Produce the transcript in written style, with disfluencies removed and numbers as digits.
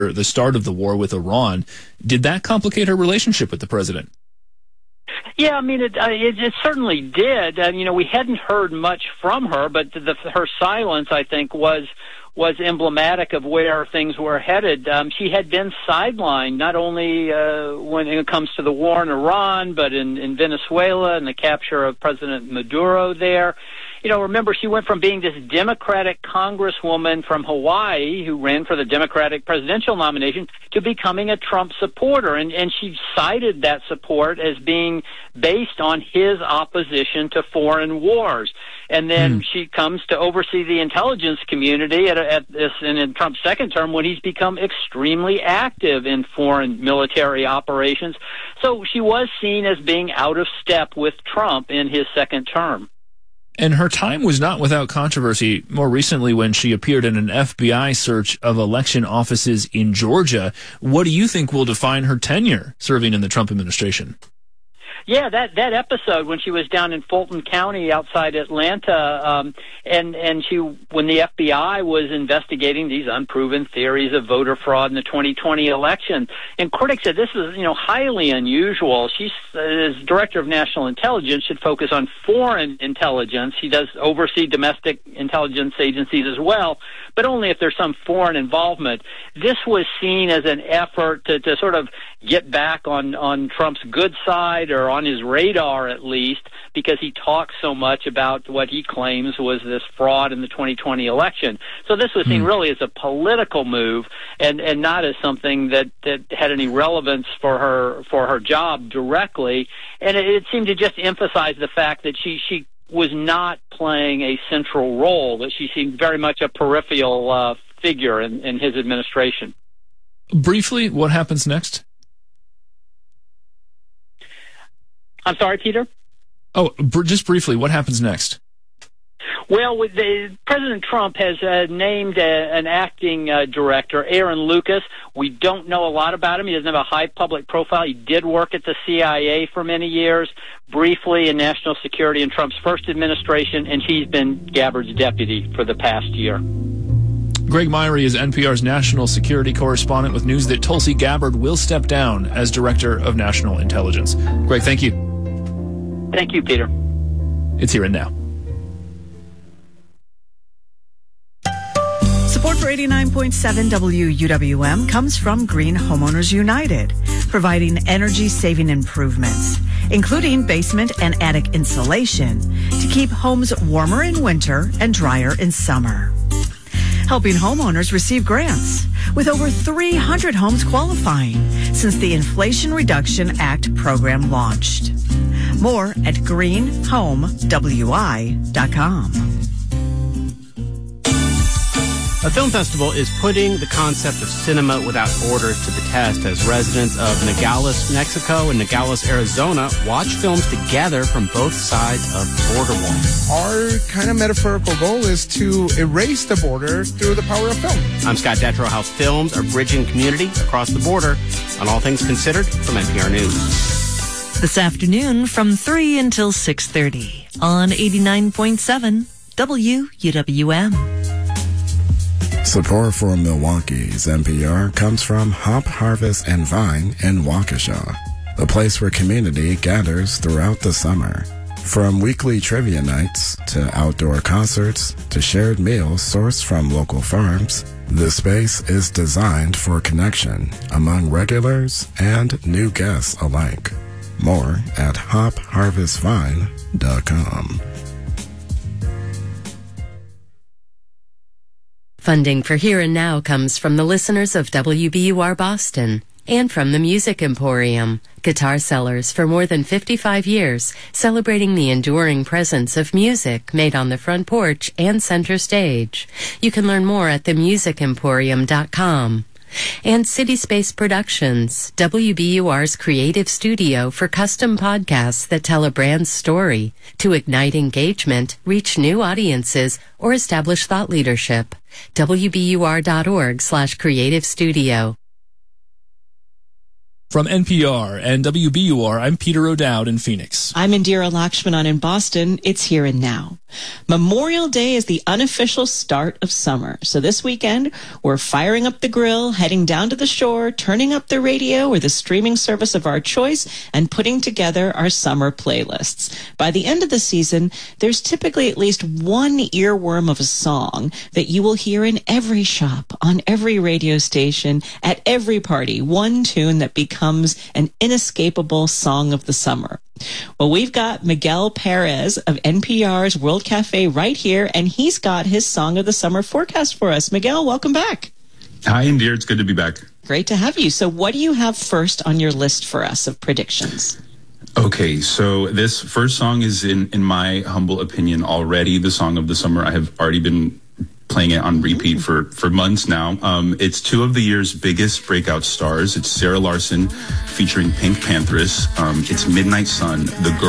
the start of the war with Iran. Did that complicate her relationship with the president? Yeah, I mean, it certainly did. We hadn't heard much from her, but her silence, I think, was emblematic of where things were headed. She had been sidelined, not only when it comes to the war in Iran, but in Venezuela and the capture of President Maduro there. Remember, she went from being this Democratic congresswoman from Hawaii who ran for the Democratic presidential nomination to becoming a Trump supporter. And she cited that support as being based on his opposition to foreign wars. And then she comes to oversee the intelligence community in Trump's second term when he's become extremely active in foreign military operations. So she was seen as being out of step with Trump in his second term. And her time was not without controversy more recently when she appeared in an FBI search of election offices in Georgia. What do you think will define her tenure serving in the Trump administration? Yeah, that episode when she was down in Fulton County outside Atlanta, and when the FBI was investigating these unproven theories of voter fraud in the 2020 election, and critics said this is highly unusual. She's as director of national intelligence should focus on foreign intelligence. She does oversee domestic intelligence agencies as well, but only if there's some foreign involvement. This was seen as an effort to sort of get back on Trump's good side, or on his radar at least, because he talks so much about what he claims was this fraud in the 2020 election. So this was seen really as a political move and not as something that had any relevance for her job directly. And it seemed to just emphasize the fact that she was not playing a central role, that she seemed very much a peripheral figure in his administration. Briefly, what happens next? I'm sorry, Peter? Oh, just briefly, what happens next? Well, President Trump has named an acting director, Aaron Lucas. We don't know a lot about him. He doesn't have a high public profile. He did work at the CIA for many years, briefly in national security in Trump's first administration, and he's been Gabbard's deputy for the past year. Greg Myrie is NPR's national security correspondent with news that Tulsi Gabbard will step down as director of national intelligence. Greg, thank you. Thank you, Peter. It's Here and Now. Support for 89.7 WUWM comes from Green Homeowners United, providing energy-saving improvements, including basement and attic insulation, to keep homes warmer in winter and drier in summer. Helping homeowners receive grants, with over 300 homes qualifying since the Inflation Reduction Act program launched. More at greenhomewi.com. A film festival is putting the concept of cinema without borders to the test as residents of Nogales, Mexico and Nogales, Arizona watch films together from both sides of the border wall. Our kind of metaphorical goal is to erase the border through the power of film. I'm Scott Detrow. How films are bridging community across the border on All Things Considered from NPR News. This afternoon from 3 until 6:30 on 89.7 WUWM. Support for Milwaukee's NPR comes from Hop Harvest and Vine in Waukesha, a place where community gathers throughout the summer. From weekly trivia nights to outdoor concerts to shared meals sourced from local farms, the space is designed for connection among regulars and new guests alike. More at hopharvestvine.com. Funding for Here and Now comes from the listeners of WBUR Boston and from the Music Emporium, guitar sellers for more than 55 years, celebrating the enduring presence of music made on the front porch and center stage. You can learn more at themusicemporium.com. And City Space Productions, WBUR's creative studio for custom podcasts that tell a brand's story to ignite engagement, reach new audiences, or establish thought leadership. WBUR.org/creative studio. From NPR and WBUR, I'm Peter O'Dowd in Phoenix. I'm Indira Lakshmanan in Boston. It's Here and Now. Memorial Day is the unofficial start of summer. So this weekend, we're firing up the grill, heading down to the shore, turning up the radio or the streaming service of our choice, and putting together our summer playlists. By the end of the season, there's typically at least one earworm of a song that you will hear in every shop, on every radio station, at every party, one tune that becomes an inescapable song of the summer. Well, we've got Miguel Perez of NPR's World Cafe right here, and he's got his Song of the Summer forecast for us. Miguel, welcome back. Hi, Indira. It's good to be back. Great to have you. So what do you have first on your list for us of predictions? Okay, so this first song is, in my humble opinion, already the Song of the Summer. I have already been playing it on repeat for months now. It's two of the year's biggest breakout stars. It's Sarah Larson featuring Pink Panthers. It's Midnight Sun, the girl